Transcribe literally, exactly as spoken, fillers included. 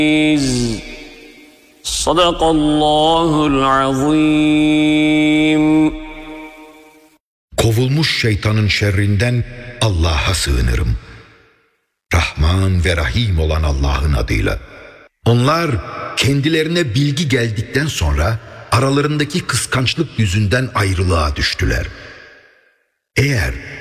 Sadakallahul azim. Kovulmuş şeytanın şerrinden Allah'a sığınırım. Rahman ve Rahim olan Allah'ın adıyla. Onlar kendilerine bilgi geldikten sonra aralarındaki kıskançlık yüzünden ayrılığa düştüler. Eğer